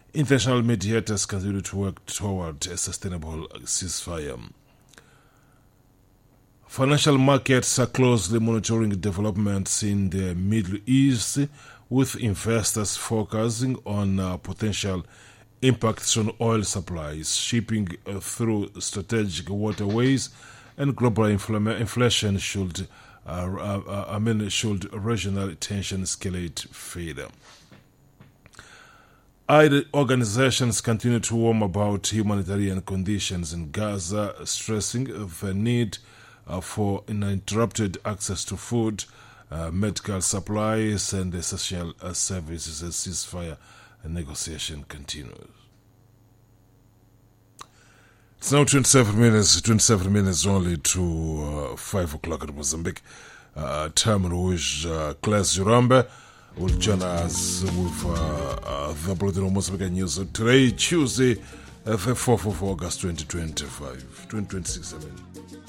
International mediators continue to work toward a sustainable ceasefire. Financial markets are closely monitoring developments in the Middle East, with investors focusing on potential impacts on oil supplies, shipping through strategic waterways, and global inflation should regional tension escalate further. Aid organizations continue to warn about humanitarian conditions in Gaza, stressing the need for uninterrupted access to food, medical supplies, and essential services as ceasefire negotiation continues. It's now 27 minutes only to 5 o'clock in Mozambique, time in which Claire Zurambe will join us with the Bulletin of Mozambique News today, Tuesday, the 4th of August 2026.